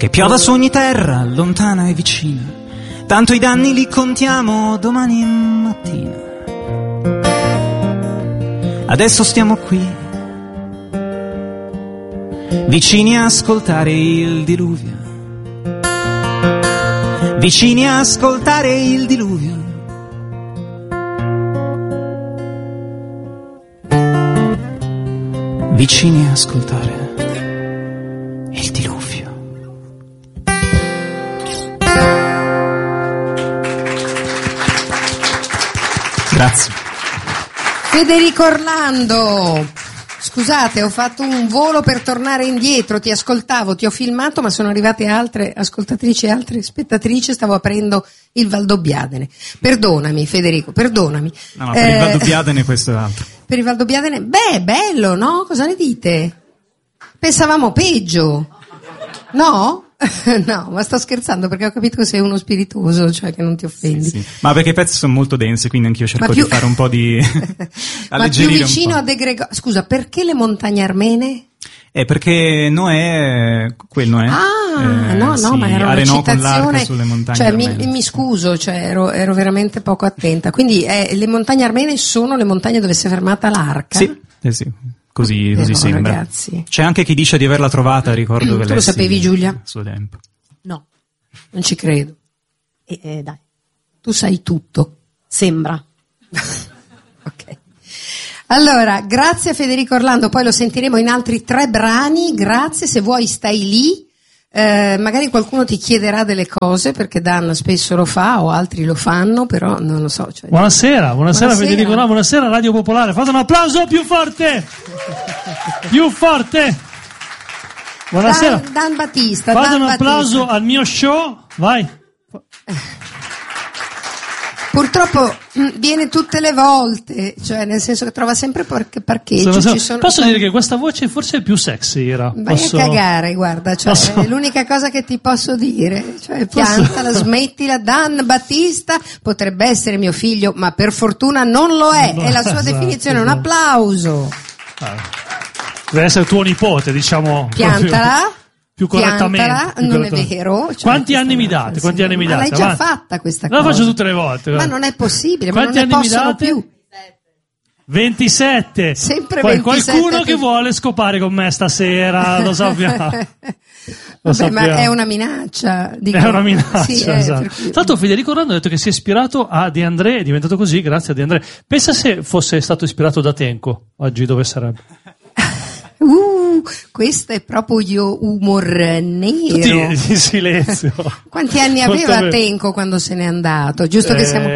Che piova su ogni terra, lontana e vicina, tanto i danni li contiamo domani mattina. Adesso stiamo qui, vicini a ascoltare il diluvio, vicini a ascoltare il diluvio. Vicini a ascoltare il diluvio. Grazie. Federico Orlando, scusate, ho fatto un volo per tornare indietro, ti ascoltavo, ti ho filmato, ma sono arrivate altre ascoltatrici e altre spettatrici, stavo aprendo il Valdobbiadene. Perdonami Federico, perdonami. No, per il Valdobbiadene questo è altro. Per il Valdobbiadene, bello, no? Cosa ne dite? Pensavamo peggio. No? No, ma sto scherzando perché ho capito che sei uno spiritoso, cioè che non ti offendi. Sì. Ma perché i pezzi sono molto densi, quindi anch'io cerco di fare un po' di ma più vicino a De Gregori. Scusa, perché le montagne armene? Perché Noè, quel Noè. No, sì, ma era una arenò con l'arca citazione, sulle montagne cioè armene. mi scuso, cioè ero veramente poco attenta. Quindi le montagne armene sono le montagne dove si è fermata l'arca? Sì. Così sembra. Ragazzi. C'è anche chi dice di averla trovata, ricordo che tu lo sapevi, Giulia? A suo tempo. No. Non ci credo. Dai. Tu sai tutto. Sembra. Ok. Allora, grazie a Federico Orlando, poi lo sentiremo in altri 3 brani, grazie, se vuoi stai lì, magari qualcuno ti chiederà delle cose, perché Dan spesso lo fa, o altri lo fanno, però non lo so. Cioè... Buonasera Federico Orlando, buonasera Radio Popolare, fate un applauso più forte! Più forte! Buonasera. Dan Battista. Fate un applauso al mio show, vai! Purtroppo viene tutte le volte, cioè nel senso che trova sempre parcheggio. Posso dire che questa voce forse è più sexy era. Vai a cagare, guarda, cioè è l'unica cosa che ti posso dire, cioè piantala, smettila. Dan Battista potrebbe essere mio figlio, ma per fortuna non lo è, è la sua definizione. Un applauso. Deve essere tuo nipote, diciamo. Piantala. Più correttamente. Non è vero. Cioè, quanti anni mi date? Quanti anni mi date? Ma l'hai già fatta questa cosa. La faccio tutte le volte. Ma non è possibile, quanti ma non anni ne possono mi date? più. 27. Sempre 27. Qualcuno che vuole scopare con me stasera, lo sappiamo. Ma è una minaccia. Dico. È una minaccia, sì, esatto. Tra l'altro Federico Orlando ha detto che si è ispirato a De André, è diventato così grazie a De André. Pensa se fosse stato ispirato da Tenco, oggi dove sarebbe? Questo è proprio humor nero. Tutti in silenzio. Quanti anni aveva Tenco quando se n'è andato? Giusto che siamo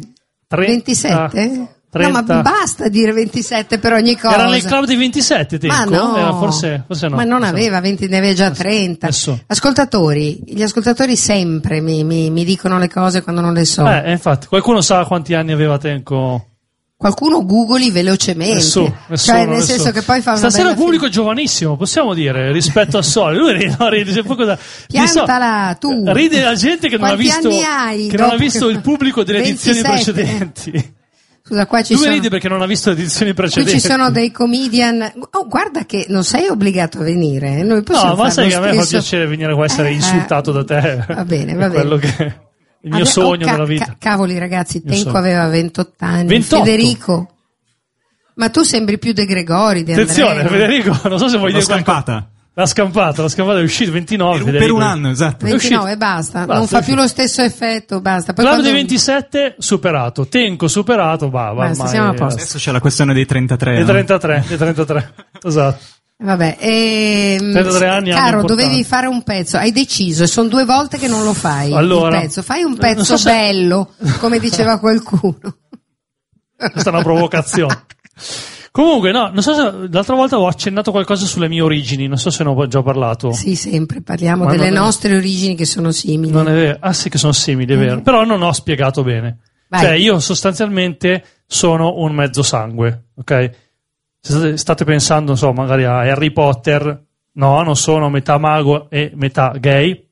27? 30. No, ma basta dire 27 per ogni cosa. Era nel club dei 27 Tenco? Ma no. Era forse no. Ma non aveva 20, ne aveva già 30. Gli ascoltatori sempre mi dicono le cose quando non le so. Infatti, qualcuno sa quanti anni aveva Tenco? Qualcuno googoli velocemente, cioè nel senso che poi fa una stasera bella pubblico giovanissimo, possiamo dire, rispetto al solito. Lui ride poco piantala tu. Ride la gente che non ha visto il pubblico delle 27. edizioni precedenti. Scusa, qua ci Lui sono... ride perché non ha visto le edizioni precedenti. Qui ci sono dei comedian. Oh, guarda che non sei obbligato a venire. Noi possiamo no, ma sai che a me fa stesso... piacere venire qua a essere insultato da te. Va bene, va bene. Quello che il mio sogno della vita. Cavoli ragazzi, Tenco aveva 28 anni. 28. Federico. Ma tu sembri più De Gregori di Andrea. Attenzione, Federico, non so se vuoi dire scampata. La scampata è uscito 29 per un anno, esatto. 29 basta, non fa più lo stesso effetto, basta. Poi Club dei 27 superato, Tenco superato, basta, siamo a posto. Adesso c'è la quessione dei 33. Dei 33, esatto. Vabbè, 33 anni, caro, dovevi fare un pezzo, hai deciso, e sono 2 volte che non lo fai. Allora, il pezzo. Fai un pezzo bello, come diceva qualcuno. Questa è una provocazione. Comunque, no, non so se l'altra volta ho accennato qualcosa sulle mie origini, non so se ne ho già parlato. Sì, sempre parliamo delle nostre origini che sono simili. Non è vero? Ah sì, che sono simili, è vero. Però non ho spiegato bene. Vai. Cioè, io sostanzialmente sono un mezzo sangue, ok? Se state pensando, non so, magari a Harry Potter, no, non sono metà mago e metà gay.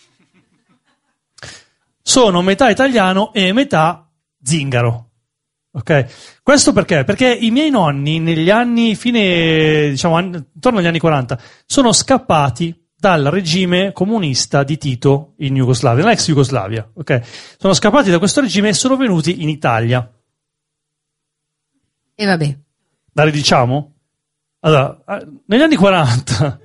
Sono metà italiano e metà zingaro. Ok, questo perché? Perché i miei nonni negli anni intorno agli anni 40 sono scappati dal regime comunista di Tito in Jugoslavia, nell'ex Jugoslavia. Ok? Sono scappati da questo regime e sono venuti in Italia. E vabbè. La ridiciamo? Allora, negli anni 40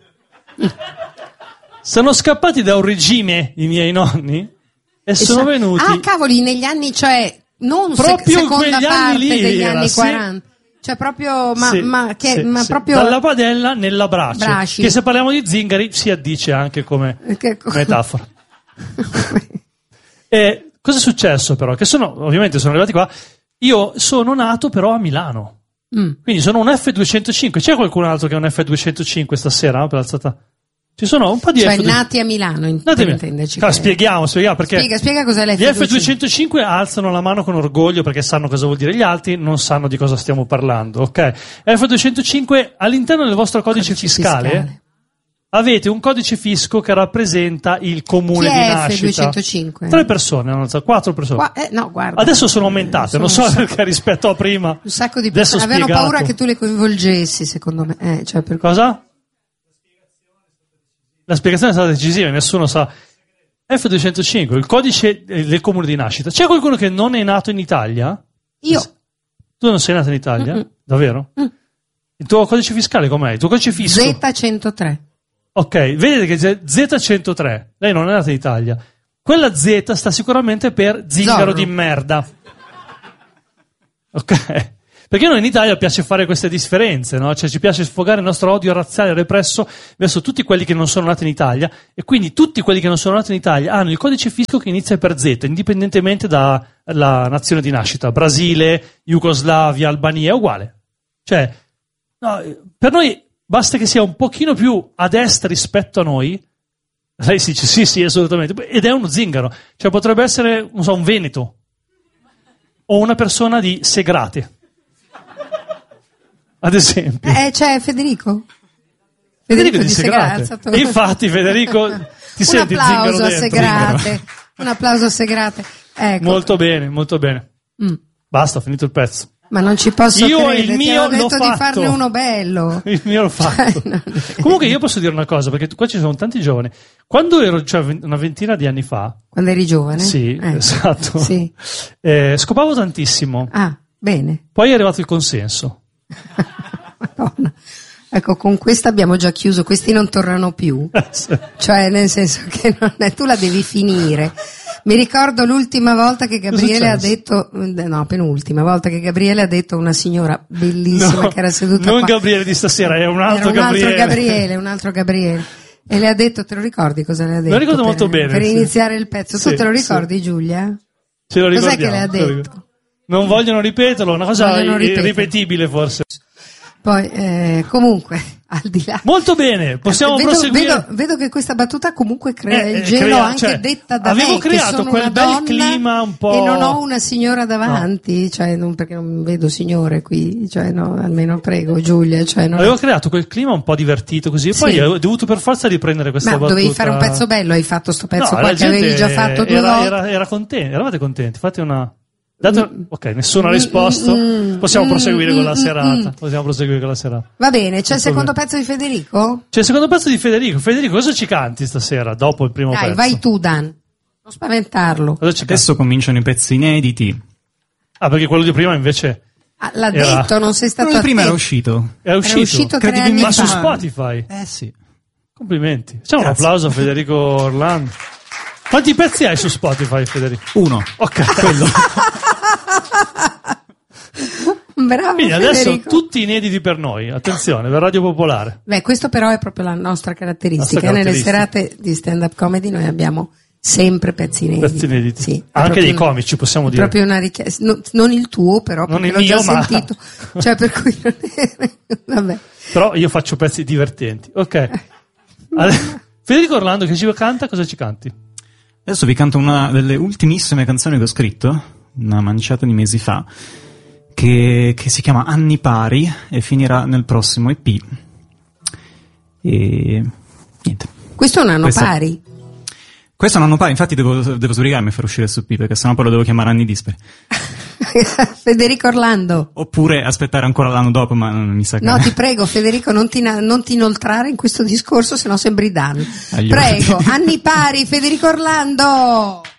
sono scappati da un regime i miei nonni e sono venuti... Ah, cavoli, negli anni, cioè, non proprio seconda quegli parte anni lì degli era, anni sì. 40. Cioè proprio, Sì, sì. proprio... Dalla padella nella brace, Braci. che se parliamo di zingari si addice anche come metafora. E cosa è successo però? Che ovviamente sono arrivati qua, io sono nato però a Milano, quindi sono un F205, c'è qualcun altro che è un F205 stasera per l'alzata? Ci sono un po' di Cioè nati a Milano, intenderci. Spieghiamo perché spiega cos'è l'F205. gli F205 alzano la mano con orgoglio perché sanno cosa vuol dire, gli altri non sanno di cosa stiamo parlando, ok? F205 all'interno del vostro codice fiscale avete un codice fisco che rappresenta il comune Chi di è nascita. F205? 3 persone, 4 persone. No, guarda. Adesso sono aumentate, non so perché rispetto a prima. Un sacco di Adesso persone avevano spiegato. paura che tu le coinvolgessi, secondo me. Cioè per Cosa? La spiegazione è stata decisiva, nessuno sa. F205, il codice del comune di nascita. C'è qualcuno che non è nato in Italia? Io. Tu non sei nato in Italia? Davvero? Il tuo codice fiscale com'è? Il tuo codice fisco? Z103. Ok, vedete che c'è Z103. Lei non è nata in Italia. Quella Z sta sicuramente per zingaro Zorro. di merda. Ok? Perché noi in Italia piace fare queste differenze, no? Cioè ci piace sfogare il nostro odio razziale represso verso tutti quelli che non sono nati in Italia, e quindi tutti quelli che non sono nati in Italia hanno il codice fisco che inizia per Z, indipendentemente dalla nazione di nascita. Brasile, Jugoslavia, Albania, è uguale. Cioè, no, per noi basta che sia un pochino più a destra rispetto a noi. Lei si dice sì, assolutamente. Ed è uno zingaro. Cioè potrebbe essere, non so, un veneto. O una persona di Segrate. Ad esempio. C'è Federico. Federico di Segrate. E infatti Federico ti senti zingaro dentro. Segrate. Un applauso a Segrate. Ecco. Molto bene, molto bene. Basta, ho finito il pezzo. Ma non ci posso Io credere, il mio ti avevo l'ho detto fatto. di farne uno bello. Il mio l'ho fatto. Comunque io posso dire una cosa, perché qua ci sono tanti giovani. Quando ero, cioè una ventina di anni fa. Quando eri giovane? Sì, esatto. Sì. Scopavo tantissimo. Ah, bene. Poi è arrivato il consenso. Madonna. Ecco, con questa abbiamo già chiuso, questi non tornano più. Sì. Cioè, nel senso che tu la devi finire. Mi ricordo l'ultima volta che Gabriele ha detto, no, penultima volta che Gabriele ha detto a una signora bellissima che era seduta non qua. Gabriele di stasera, è un altro Gabriele. Un altro Gabriele. E le ha detto, te lo ricordi cosa le ha detto? Lo ricordo molto bene. Per sì. iniziare il pezzo. Sì, tu te lo ricordi, sì. Giulia? Ce lo ricordiamo. Cos'è che le ha detto? Non vogliono ripeterlo, una cosa ripeterlo. irripetibile forse. Poi, comunque, al di là. Molto bene, possiamo proseguire. Vedo che questa battuta comunque crea il gelo anche detta da avevo me, creato che sono quel una bel donna clima un po'. e non ho una signora davanti, cioè perché non vedo signore qui, cioè no, almeno prego Giulia, cioè non avevo creato quel clima un po' divertito così, e poi ho dovuto per forza riprendere questa battuta. Ma dovevi fare un pezzo bello, hai fatto sto pezzo qua che avevi già fatto 2 volte. Era contento, eravate contenti, fate una. Ok, nessuno ha risposto. Possiamo proseguire con la serata. Va bene, c'è il secondo pezzo di Federico? C'è il secondo pezzo di Federico. Federico, cosa ci canti stasera dopo il primo pezzo? Dai, vai tu, Dan. Non spaventarlo. Adesso cominciano i pezzi inediti. Ah, perché quello di prima invece. L'ha detto, non sei stato quello di prima era attento. uscito. Era uscito 3 anni ma fa. su Spotify. Sì. Complimenti. Facciamo un applauso a Federico Orlando. Quanti pezzi hai su Spotify, Federico? 1. Ok, quello. Bravo. Quindi adesso Federico. tutti inediti per noi. Attenzione, per Radio Popolare. Beh, questo però è proprio la nostra caratteristica. Nelle serate di stand-up comedy noi abbiamo sempre pezzi inediti. Pezzi inediti. Sì, anche dei comici, possiamo dire. Proprio una richiesta. Non il tuo, però, non perché il l'ho mio, già ma. sentito. Cioè, per cui non è. Vabbè. Però io faccio pezzi divertenti. Ok. Federico Orlando che ci canta, cosa ci canti? Adesso vi canto una delle ultimissime canzoni che ho scritto, una manciata di mesi fa, che si chiama Anni Pari e finirà nel prossimo EP. E niente. Questo è un anno pari. Questo è un anno pari, infatti devo sbrigarmi a far uscire questo EP, perché sennò poi lo devo chiamare Anni Dispari. Federico Orlando. Oppure aspettare ancora l'anno dopo, ma non mi sa che... No, ti prego, Federico, non ti inoltrare in questo discorso, sennò sembri Dan. Aiuto. Prego, anni pari, Federico Orlando.